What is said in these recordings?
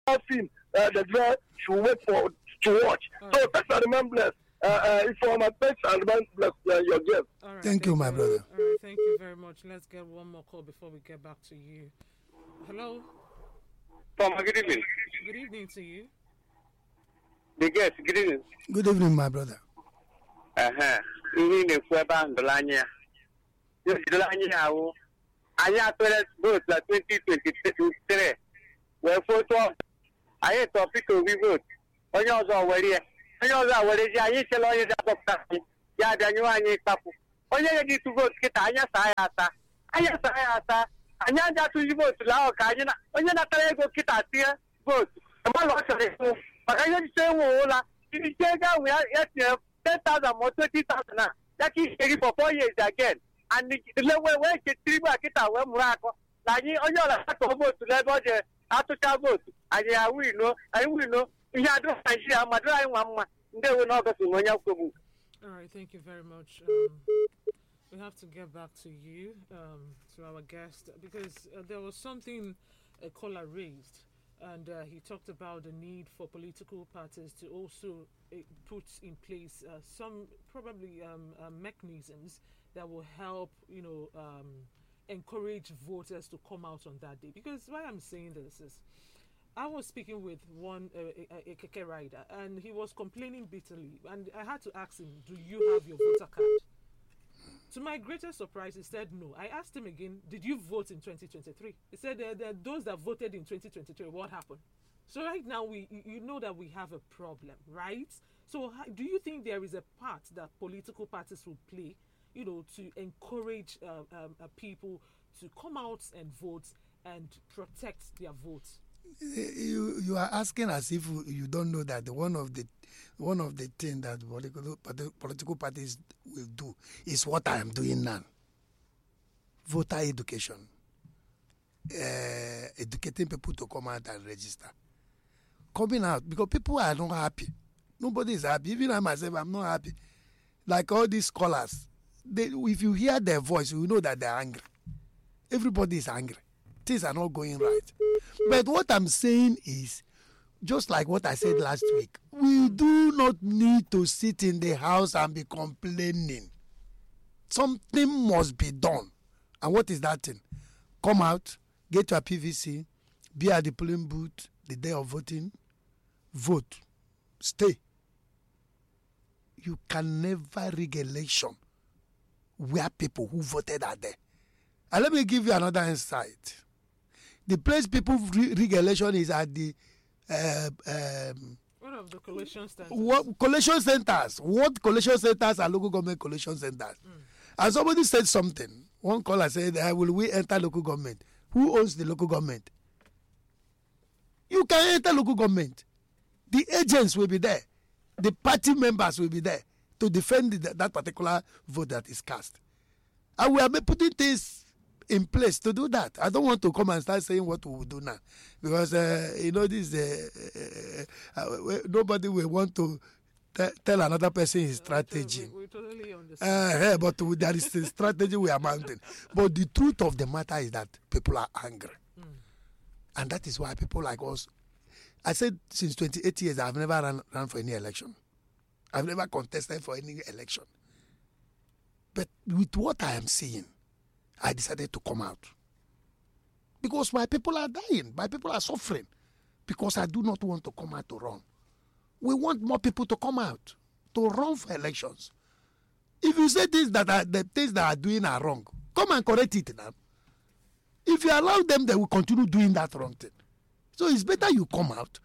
film the girl should wait for to watch. So that's a remembrance. It's for my best and remembrance your gift. All right, Thank you, my brother. All right, thank you very much. Let's get one more call before we get back to you. Hello. Good evening. Good evening to you. The guest, good evening. Good evening, my brother. Ihe na-ekwu ebe ahụ dụrụ anya ya. Dụrụ anya ya ahụ. Anyị atụrụ vote na 2023 wee foto anyị tọọ Peter Obi vote. Onye ọzọ were ya. Onye ọzọ were ji anyị chela onye ga-azọpụta anyị. Ya abịa nyụọ anyị ịkpapụ. Onye ga-eji ịtụ vote kịta anya saa ya asa. Anya saa ya asa. Anyị aja atụzi vote la ka anyị na onye natara ego kịta tie vote. Mmadụ ọ chọrọ ịhụ maka ihe jiche enwe ụla. Iji ego ahụ ya tinye 10,000 or 20,000 now. That is for 4 years again. And the level where you tribu akita we murako. Na yi onyo la to vote to level je atucha vote. And ya we know, I will know. You had to Nigeria, Madra one. They will not go to Monya Kubu. All right, thank you very much. We have to get back to you, to our guest, because there was something a caller raised, and he talked about the need for political parties to also put in place some probably mechanisms that will help, encourage voters to come out on that day. Because why I'm saying this is, I was speaking with one a keke rider, and he was complaining bitterly, and I had to ask him, "Do you have your voter card?" To my greatest surprise, he said no. I asked him again, "Did you vote in 2023?" He said, "Those that voted in 2023, what happened?" So right now, you know that we have a problem, right? So do you think there is a part that political parties will play, to encourage people to come out and vote and protect their votes? You are asking as if you don't know that one of the things that political parties will do is what I am doing now. Voter education, educating people to come out and register, coming out because people are not happy. Nobody is happy. Even I myself, I'm not happy. Like all these scholars, if you hear their voice, you know that they're angry. Everybody is angry. Things are not going right. But what I'm saying is, just like what I said last week, we do not need to sit in the house and be complaining. Something must be done. And what is that thing? Come out, get your PVC, be at the polling booth the day of voting, vote, stay. You can never rig election where people who voted are there. And let me give you another insight. The place people rig election is at the one of the collation centers. Collation centers. What collation centers are local government collation centers? And somebody said something. One caller said, "Will we enter local government?" Who owns the local government? You can enter local government. The agents will be there. The party members will be there to defend that particular vote that is cast. And we are putting things in place to do that. I don't want to come and start saying what we will do now, because this nobody will want to tell another person his strategy. We totally understand. But there is a strategy we are mounting. But the truth of the matter is that people are angry, and that is why people like us. I said since 28 years I've never ran for any election. I've never contested for any election. But with what I am seeing, I decided to come out. Because my people are dying. My people are suffering. Because I do not want to come out to run. We want more people to come out, to run for elections. If you say the things that are doing are wrong, come and correct it now. If you allow them, they will continue doing that wrong thing. So it's better you come out,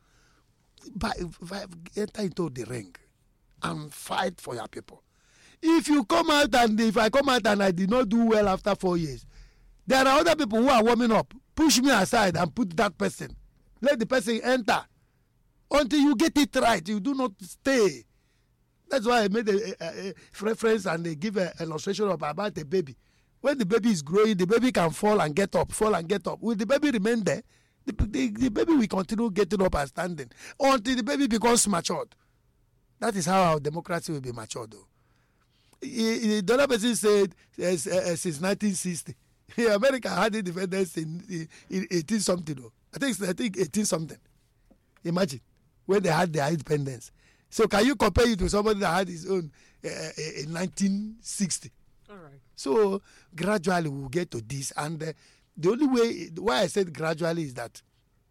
enter into the ring and fight for your people. If you come out and if I come out and I did not do well after 4 years, there are other people who are warming up. Push me aside and put that person. Let the person enter. Until you get it right, you do not stay. That's why I made a reference and they give an illustration about a baby. When the baby is growing, the baby can fall and get up, fall and get up. Will the baby remain there? The baby will continue getting up and standing until the baby becomes matured. That is how our democracy will be matured, though. The other person said since 1960, America had independence in 18 something. I think 18 something. Imagine when they had their independence. So can you compare it to somebody that had his own in 1960? All right. So gradually we'll get to this, and the only way why I said gradually is that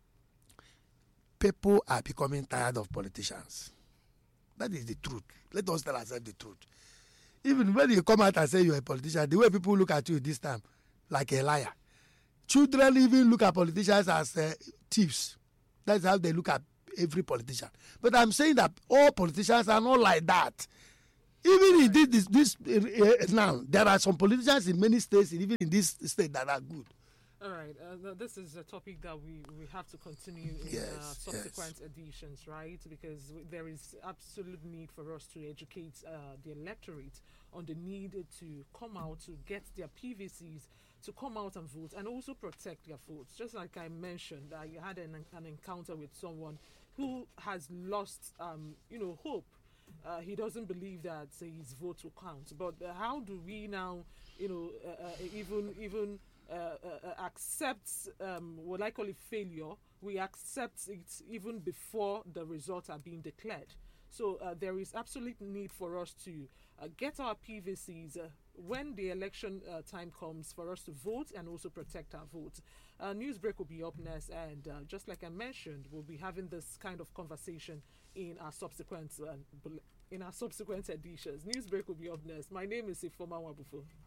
people are becoming tired of politicians. That is the truth. Let us tell ourselves the truth. Even when you come out and say you're a politician, the way people look at you this time, like a liar. Children even look at politicians as thieves. That's how they look at every politician. But I'm saying that all politicians are not like that. Even in this now, there are some politicians in many states, even in this state, that are good. All right. This is a topic that we have to continue in subsequent editions, right? Because there is absolute need for us to educate the electorate on the need to come out, to get their PVCs, to come out and vote, and also protect their votes. Just like I mentioned, I had an encounter with someone who has lost, hope. He doesn't believe that his vote will count. But how do we now, even accept what I call it failure? We accept it even before the results are being declared. So there is absolute need for us to get our PVCs when the election time comes, for us to vote and also protect our vote. Newsbreak will be up next, and just like I mentioned, we'll be having this kind of conversation in our subsequent editions. Newsbreak will be up next. My name is Ifoma Wabufo.